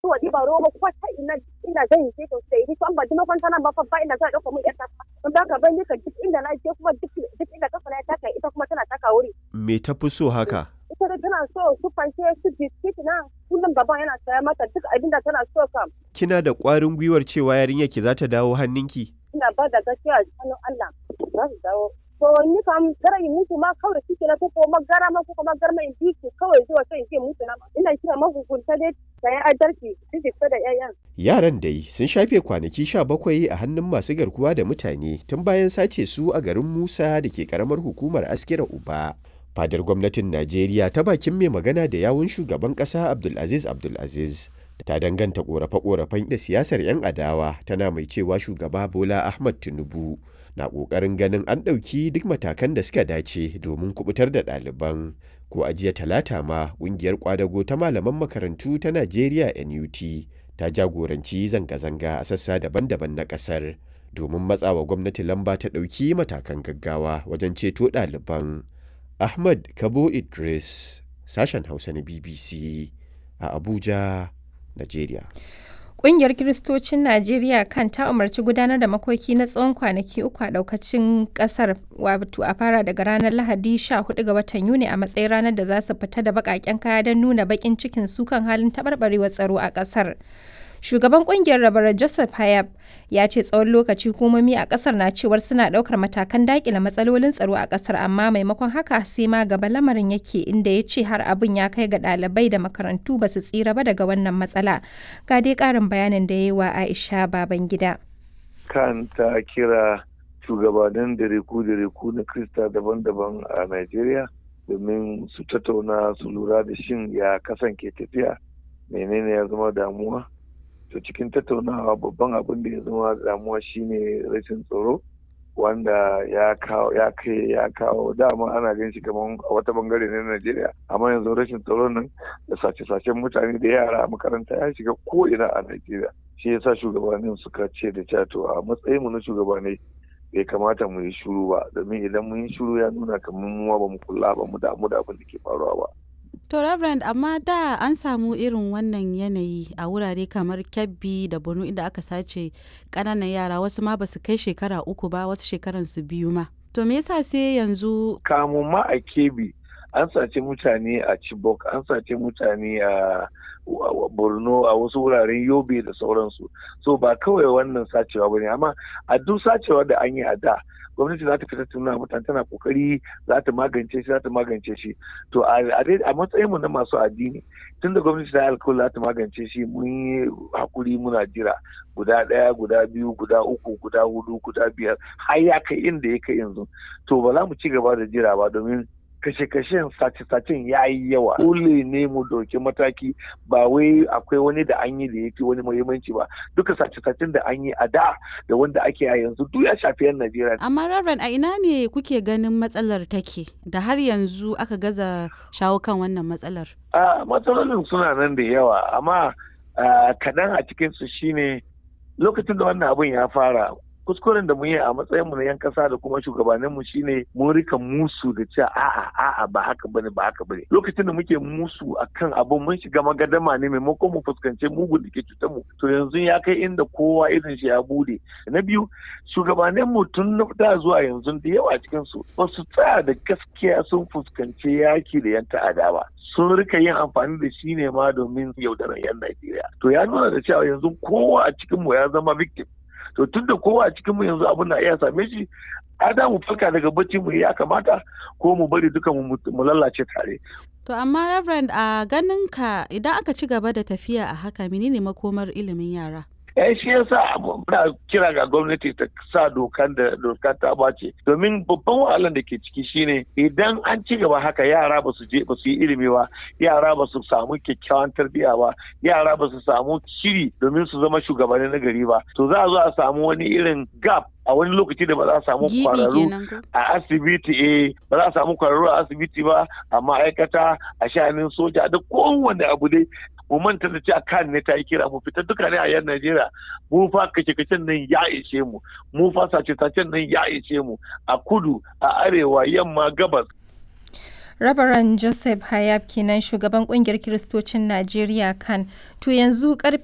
zuwa ɗiba roba kuma ta ina zan yi to sai ni an ba ji makwanta nan ba fa ba ina za a ɗauka mun yarta don haka ban yi duk inda na je kuma duk inda kafa na taka ita kuma tana taka wuri. Me ta fi so haka? Ita da tana so su fanke su biskit na kullum baban yana saya mata duk abin da tana so kam. Kina da ƙwarin gwiwar cewa yarinyar ki za ta dawo hannunki? Ina ba da gaskiya a hannun Allah za su dawo. To ni kam gara in mutu ma kawai kike na ko magara ma ko magarma in biki kawai zuwa sai in ce mutu na ina kira mahukunta dai sayan adalci su fita da yayan. Yaran dai sun shafe kwanaki 17 a hannun masu garkuwa da mutane tun bayan sace su a garin Musa da ke karamar hukumar Askira Uba. Fadar gwamnatin Najeriya ta bakin mai magana da yawun shugaban ƙasa Abdulaziz ta danganta ƙorafe-ƙorafen da siyasar 'yan adawa tana mai cewa shugaba Bola Ahmad Tinubu na ƙoƙarin ganin an ɗauki duk matakan da suka dace domin kubutar da ɗaliban. Ko a jiya Talata ma ƙungiyar ƙwadago ta malaman makarantu ta Najeriya NUT ta jagoranci zanga-zanga a sassa daban-daban na ƙasar domin matsawa gwamnati lamba ta ɗauki matakan gaggawa wajen ceto ɗaliban. Ahmad Kabo Idris, sashen Hausa na BBC a Abuja, Najeriya. Ƙungiyar Kiristocin Najeriya kan ta umarci gudanar da makoki na tsawon kwanaki 3 a ɗaukacin ƙasar, wato a fara daga ranar Lahadi 14 ga watan Yuni a matsayin ranar da za su fita da baƙaƙen kaya don nuna baƙin cikin su kan halin taɓarɓarewar tsaro a ƙasar. Shugaban ƙungiyar Rabaran Joseph Hayab ya ce tsawon lokaci hukumomi a ƙasar na cewar suna ɗaukar matakan daƙile matsalolin tsaro a ƙasar, amma maimakon haka sai ma gaba lamarin yake, inda ya ce har abin ya kai ga ɗalibai da makarantu ba su tsira ba daga wannan matsala. Ga dai ƙarin bayanin da ya yi wa Aisha Babangida. Kan ta kira shugabannin diriku na Krista daban-daban a Najeriya domin su tattauna su lura da shin ya kasance tafiya, menene ya zama damuwa. To cikin tattaunawa babban abin da ya zama damuwa shine rashin tsaro, wanda ya kawo dama ana gan shi kamar a wata bangare na Najeriya, amma yanzu rashin tsaro nan da sace-sacen mutane da yara a makaranta ya shiga ko ina a Najeriya. Shi yasa shugabannin suka ce da cato a matsayin mu na shugabanni bai kamata mu yi shuru ba, domin idan mun yi shuru ya nuna kamar mu ba mu kula ba mu damu da abin da ke faruwa ba. To Reverend, amma da an samu irin wannan yanayi a wurare kamar Kebbi da Borno inda aka sace ƙananan yara, wasu ma ba su kai shekara 3 ba, wasu shekaran su 2 ma. To me yasa sai yanzu? Kamun ma a Kebbi an sace mutane a Chibok, an sace mutane a Borno, a wasu wuraren Yobe da sauransu. So ba kawai wannan sacewa bane, amma a duk sacewa da an yi a da gwamnati za ta fita tuna mutane tana kokari za ta magance shi to a matsayin mu na masu addini tunda gwamnati ta alkawari za ta magance shi mun yi hakuri muna jira guda 1 guda 2 guda 3 guda 4 guda 5 har ya kai inda ya kai yanzu, to ba za mu ci gaba da jira ba, domin kashe-kashen sace-sacen ya yi yawa. Dole ne mu ɗauki mataki, ba wai akwai wani da an yi da ya fi wani muhimmanci ba. Duka sace-sacen da an yi a da wanda ake a yanzu duk ya shafi 'yan Najeriya. Amma Reverend, a ina ne kuke ganin matsalar take da har yanzu aka gaza shawo kan wannan matsalar? Matsalolin suna nan da yawa, amma kaɗan a cikinsu shine lokacin da wannan abun ya fara. Kuskuren da mu yi a matsayin mu na 'yan kasa da kuma shugabannin mu shine mun rika musu da cewa a'a ba haka bane. Lokacin da muke musu akan abun mun shiga magadama ne maimakon mu fuskance mugun da ke cutar mu. To yanzu ya kai inda kowa irin shi ya bude. Na biyu, shugabannin mu tun da zuwa yanzu da yawa cikin su ba su tsaya da gaskiya sun fuskanci yaki da 'yan ta'ada ba. Sun rika yin amfani da shi ne ma domin yaudarar 'yan Najeriya. To ya nuna da cewa yanzu kowa a cikin mu ya zama victim. To tun da kowa a cikinmu yanzu abin na iya same shi, ada mu farka daga bacci mu ya kamata ko mu bari duka mu lalace tare. To amma Reverend, a ganin ka idan aka ci gaba da tafiya a haka, menene makomar ilimin yara? Shi yasa muna kira ga gwamnati ta sa dokan ta bace, domin babban wahalar da ke ciki shine idan an ci gaba haka yara ba su yi ilimi ba, yara ba su samu kyakkyawan tarbiyya ba, yara ba su samu shiri domin su zama shugabanni na gari ba, to za a zo a samu wani irin gap a wani lokaci da ba za a samu kwararru a asibiti ba za a samu kwararru a asibiti ba, a ma'aikata, a sha'anin soja da kowane abu dai. Mu manta da cewa kan ne ta yi kira mu fita duka ne a yan Najeriya, mu fa kace-kacen nan ya ishe mu fa sace-sacen nan ya ishe mu a kudu, a arewa, yamma, gabas. Rabaran Joseph Hayab kenan shugaban kungiyar Kiristocin Najeriya kan. To yanzu